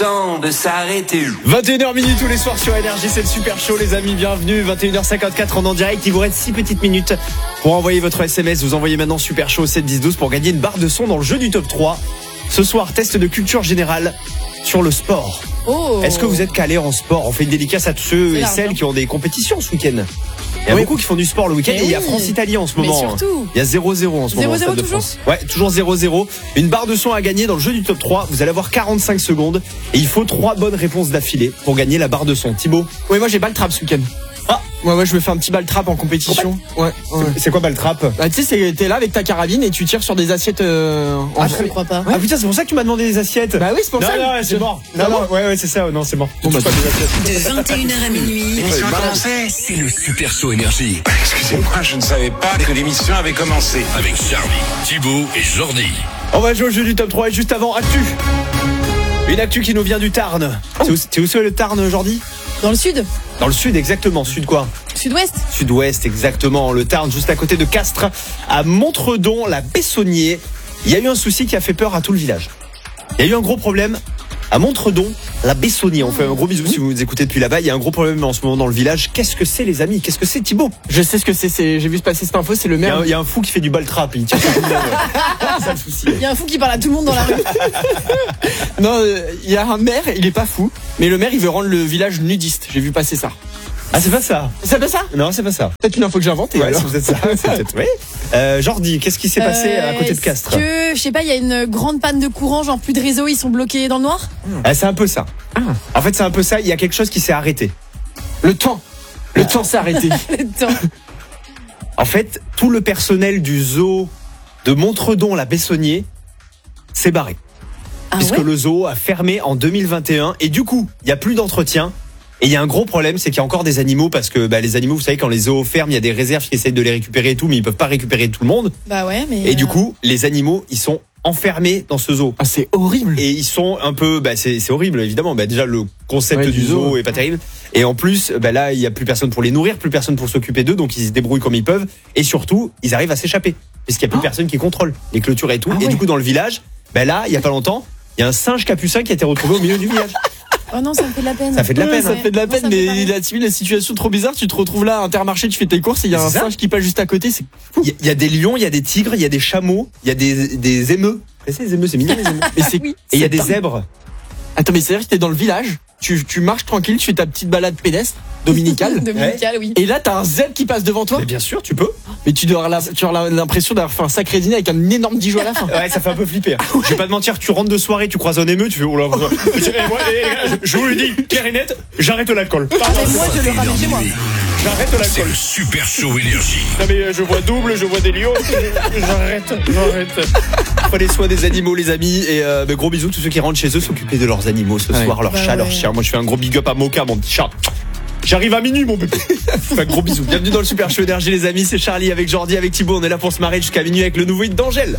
De s'arrêter. 21h minutes tous les soirs sur Énergie, c'est le super show les amis, bienvenue. 21h54 en direct, il vous reste 6 petites minutes pour envoyer votre SMS. Vous envoyez maintenant super show 7 10 12 pour gagner une barre de son dans le jeu du top 3. Ce soir, test de culture générale sur le sport. Est-ce que vous êtes calé en sport? On fait une dédicace à tous ceux et celles qui ont des compétitions ce week-end. Il y a beaucoup qui font du sport le week-end et il y a France-Italie en ce moment. Surtout. Il y a 0-0 en ce moment. 0-0 de toujours France. Ouais, toujours 0-0. Une barre de son à gagner dans le jeu du top 3. Vous allez avoir 45 secondes et il faut 3 bonnes réponses d'affilée pour gagner la barre de son. Thibaut? Oui, moi j'ai ball trap ce week-end. Ah, ouais, je me fais un petit ball trap en compétition. Ouais. C'est quoi ball trap? Bah, tu sais, t'es là avec ta carabine et tu tires sur des assiettes en Je ne crois pas. Ah putain, c'est pour ça que tu m'as demandé des assiettes. Bah oui, c'est pour ça. Non, c'est mort. Non, ouais, c'est ça. Non, c'est mort. Bon, bah, De 21h à minuit. L'émission a commencé. C'est le Super Show Énergie. Excusez-moi, je ne savais pas que l'émission avait commencé. Avec Charlie, Thibaut et Jordi. On va jouer au jeu du top 3 et juste avant, actu. Une actu qui nous vient du Tarn. C'est où c'est le Tarn, Jordi? Dans le sud? Dans le sud, exactement. Sud quoi? Sud-ouest? Sud-ouest, exactement. Le Tarn, juste à côté de Castres, à Montredon, la Bessonnier. Il y a eu un souci qui a fait peur à tout le village. Il y a eu un gros problème à Montredon, la Bessonnier. On fait un gros bisou si vous nous écoutez depuis là-bas. Il y a un gros problème en ce moment dans le village. Qu'est-ce que c'est, les amis? Qu'est-ce que c'est, Thibaut? Je sais ce que c'est. J'ai vu se passer cette info. C'est le maire. Il y a un fou qui fait du ball trap. Il tire sur tout le monde. C'est ça le souci. Il y a un fou qui parle à tout le monde dans la rue. Non, il y a un maire. Il est pas fou, mais le maire il veut rendre le village nudiste. J'ai vu passer ça. Ah, c'est pas ça? C'est pas ça? Non, c'est pas ça. Peut-être une info que j'ai inventée. Ouais, alors. c'est peut-être ça. C'est peut-être, oui. Jordi, qu'est-ce qui s'est passé à côté de Castres? Que, je sais pas, il y a une grande panne de courant, genre plus de réseau, ils sont bloqués dans le noir? C'est un peu ça. En fait, c'est un peu ça. Il y a quelque chose qui s'est arrêté. Le temps s'est arrêté. Attends. En fait, tout le personnel du zoo de Montredon, la Bessonnier, s'est barré. Puisque le zoo a fermé en 2021. Et du coup, il n'y a plus d'entretien. Et il y a un gros problème, c'est qu'il y a encore des animaux. Parce que les animaux, vous savez, quand les zoos ferment, il y a des réserves qui essayent de les récupérer et tout. Mais ils peuvent pas récupérer tout le monde. Bah ouais, mais. Et du coup, les animaux, ils sont enfermés dans ce zoo. Ah, c'est horrible. Et ils sont un peu, c'est horrible évidemment. Déjà le concept du zoo est pas terrible. Et en plus, là il y a plus personne pour les nourrir, plus personne pour s'occuper d'eux, donc ils se débrouillent comme ils peuvent. Et surtout, ils arrivent à s'échapper puisqu'il y a plus personne qui contrôle les clôtures et tout. Et du coup dans le village, là il y a pas longtemps, il y a un singe capucin qui a été retrouvé au milieu du village. Oh non, ça me fait de la peine. Ça fait de la peine. Ça fait de la peine, mais la situation trop bizarre. Tu te retrouves là à Intermarché, tu fais tes courses et il y a un singe qui passe juste à côté. C'est fou. Il y a des lions, il y a des tigres, il y a des chameaux, il y a des émeus. C'est les émeus, c'est mignon les émeus. Mais et il y a des zèbres. Attends, mais c'est-à-dire que t'es dans le village, tu marches tranquille, tu fais ta petite balade pédestre dominicale. Dominicale, oui. Et là, t'as un zèbre qui passe devant toi. Mais bien sûr, tu peux. Mais tu auras l'impression d'avoir fait un sacré dîner avec un énorme Dijon à la fin. Ouais, ça fait un peu flipper. Je vais pas te mentir, tu rentres de soirée, tu croises un émeu, tu fais oh là. Je vous le dis, clair et net, j'arrête l'alcool. Pardon. Mais moi, je le ramène chez moi. J'arrête C'est l'alcool. le Super Show Énergie. Non mais je vois double, je vois des lions. J'arrête. Prenez soin des animaux, les amis, et gros bisous tous ceux qui rentrent chez eux, s'occuper de leurs animaux ce soir, leurs chats, leurs chiens. Moi je fais un gros big up à Moka, mon petit chat. J'arrive à minuit, mon bébé. Un gros bisou. Bienvenue dans le Super Show Énergie, les amis. C'est Charlie avec Jordi, avec Thibaut. On est là pour se marrer jusqu'à minuit avec le nouveau hit d'Angèle.